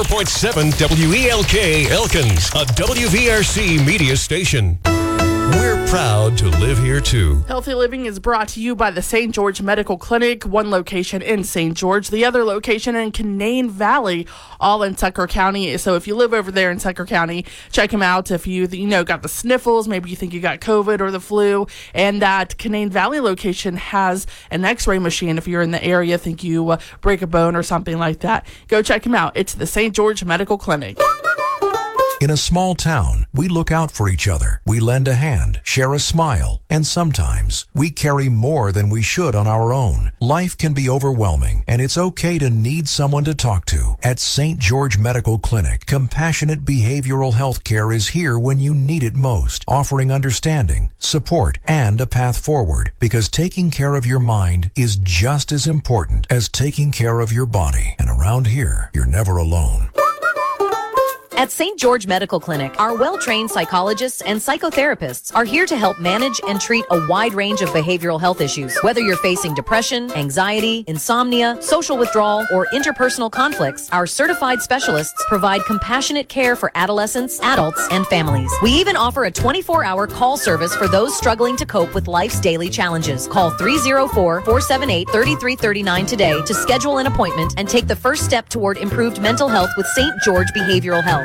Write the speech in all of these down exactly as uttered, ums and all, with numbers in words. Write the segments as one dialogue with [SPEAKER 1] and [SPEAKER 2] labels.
[SPEAKER 1] four point seven W E L K Elkins, a W V R C media station. We're proud to live here, too.
[SPEAKER 2] Healthy Living is brought to you by the Saint George Medical Clinic, one location in Saint George, the other location in Canaan Valley, all in Tucker County. So if you live over there in Tucker County, check them out. If you, you know, got the sniffles, maybe you think you got COVID or the flu, and that Canaan Valley location has an x-ray machine. If you're in the area, think you uh, break a bone or something like that, go check them out. It's the Saint George Medical Clinic.
[SPEAKER 3] In a small town, we look out for each other. We lend a hand, share a smile, and sometimes we carry more than we should on our own. Life can be overwhelming, and it's okay to need someone to talk to. At Saint George Medical Clinic, compassionate behavioral health care is here when you need it most, offering understanding, support, and a path forward, because taking care of your mind is just as important as taking care of your body. And around here, you're never alone.
[SPEAKER 4] At Saint George Medical Clinic, our well-trained psychologists and psychotherapists are here to help manage and treat a wide range of behavioral health issues. Whether you're facing depression, anxiety, insomnia, social withdrawal, or interpersonal conflicts, our certified specialists provide compassionate care for adolescents, adults, and families. We even offer a twenty-four hour call service for those struggling to cope with life's daily challenges. Call three oh four, four seven eight, three three three nine today to schedule an appointment and take the first step toward improved mental health with Saint George Behavioral Health.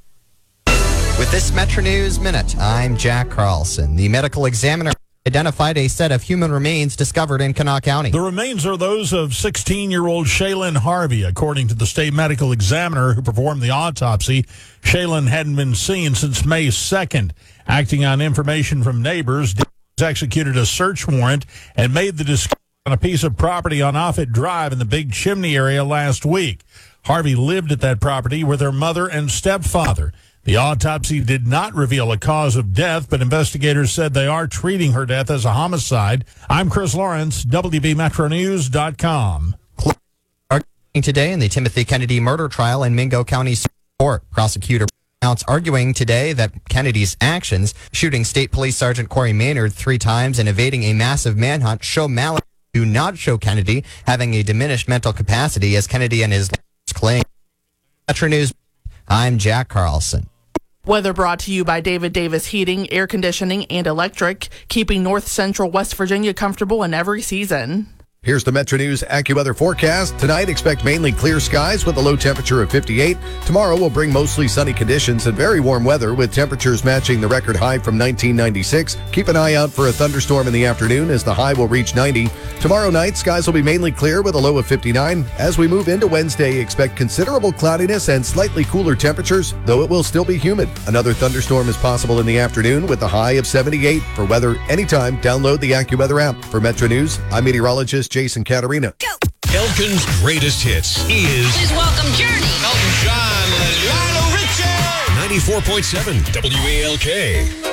[SPEAKER 5] With this Metro News Minute, I'm Jack Carlson. The medical examiner identified a set of human remains discovered in Kanawha County.
[SPEAKER 6] The remains are those of sixteen-year-old Shaylin Harvey. According to the state medical examiner who performed the autopsy, Shaylin hadn't been seen since May second. Acting on information from neighbors, executed a search warrant and made the discovery on a piece of property on Offit Drive in the Big Chimney area last week. Harvey lived at that property with her mother and stepfather. The autopsy did not reveal a cause of death, but investigators said they are treating her death as a homicide. I'm Chris Lawrence, W V Metro News dot com.
[SPEAKER 5] Today in the Timothy Kennedy murder trial in Mingo County Court, prosecutor announced arguing today that Kennedy's actions, shooting State Police Sergeant Corey Maynard three times and evading a massive manhunt, show malice, do not show Kennedy having a diminished mental capacity as Kennedy and his claim. Metro News, I'm Jack Carlson.
[SPEAKER 2] Weather brought to you by David Davis Heating, Air Conditioning, and Electric, keeping North Central West Virginia comfortable in every season.
[SPEAKER 7] Here's the Metro News AccuWeather forecast. Tonight, expect mainly clear skies with a low temperature of fifty-eight. Tomorrow will bring mostly sunny conditions and very warm weather with temperatures matching the record high from nineteen ninety-six. Keep an eye out for a thunderstorm in the afternoon as the high will reach ninety. Tomorrow night, skies will be mainly clear with a low of fifty-nine. As we move into Wednesday, expect considerable cloudiness and slightly cooler temperatures, though it will still be humid. Another thunderstorm is possible in the afternoon with a high of seventy-eight. For weather anytime, download the AccuWeather app. For Metro News, I'm meteorologist Jason Caterina.
[SPEAKER 1] Go. Elkin's greatest hits is...
[SPEAKER 8] Please welcome Journey.
[SPEAKER 1] Elton John, Lionel Richie. ninety-four point seven W E L K.